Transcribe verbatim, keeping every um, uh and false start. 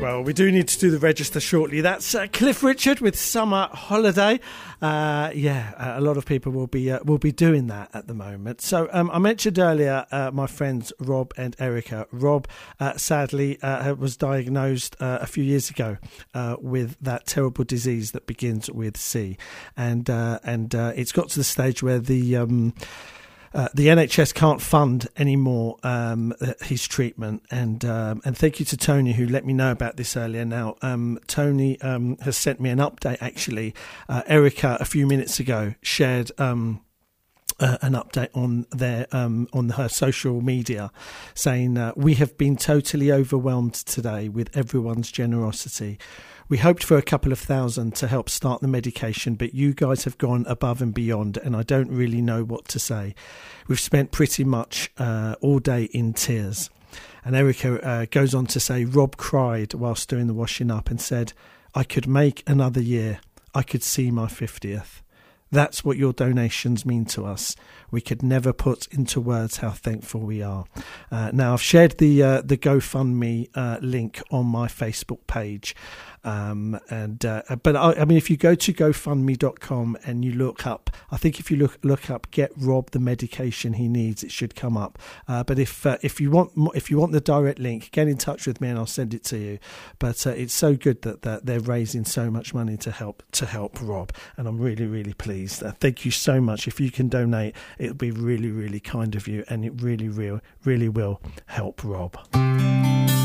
well, we do need to do the register shortly. That's uh, Cliff Richard with Summer Holiday. Uh, yeah, uh, a lot of people will be uh, will be doing that at the moment. So um, I mentioned earlier uh, my friends Rob and Erica. Rob, uh, sadly, uh, was diagnosed uh, a few years ago uh, with that terrible disease that begins with C, and uh, and uh, it's got to the stage where the um, Uh, the N H S can't fund anymore um, his treatment, and um, and thank you to Tony who let me know about this earlier. Now, um, Tony um, has sent me an update. Actually, uh, Erica a few minutes ago shared um, uh, an update on their um, on her social media, saying uh, we have been totally overwhelmed today with everyone's generosity. We hoped for a couple of thousand to help start the medication, but you guys have gone above and beyond, and I don't really know what to say. We've spent pretty much uh, all day in tears. And Erica uh, goes on to say, Rob cried whilst doing the washing up and said, I could make another year. I could see my fiftieth. That's what your donations mean to us. We could never put into words how thankful we are. Uh, now, I've shared the uh, the GoFundMe uh, link on my Facebook page. Um, and uh, but I, I mean, if you go to GoFundMe dot com and you look up, I think if you look look up "Get Rob the medication he needs," it should come up. Uh, but if uh, if you want if you want the direct link, get in touch with me and I'll send it to you. But uh, it's so good that, that they're raising so much money to help to help Rob, and I'm really really pleased. Uh, thank you so much. If you can donate, it'll be really really kind of you, and it really real really will help Rob.